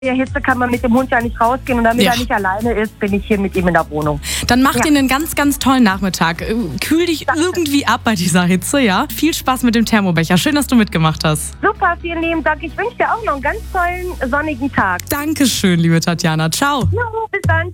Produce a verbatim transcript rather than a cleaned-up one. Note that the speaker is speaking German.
der Hitze kann man mit dem Hund ja nicht rausgehen und damit Ja. er nicht alleine ist, bin ich hier mit ihm in der Wohnung. Dann mach Ja. dir einen ganz, ganz tollen Nachmittag. Äh, Kühl dich Danke. irgendwie ab bei dieser Hitze, ja? Viel Spaß mit dem Thermobecher. Schön, dass du mitgemacht hast. Super, vielen lieben Dank. Ich wünsche dir auch noch einen ganz tollen sonnigen Tag. Dankeschön, liebe Tatjana. Ciao. Jo, bis dann.